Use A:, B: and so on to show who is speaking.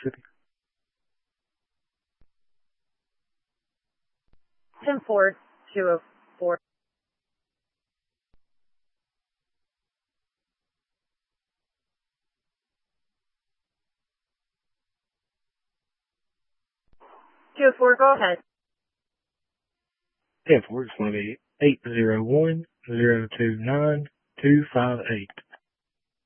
A: Mississippi.
B: 10-4-204. Two oh four, go ahead.
A: 10-4 is going to be 801-029-258.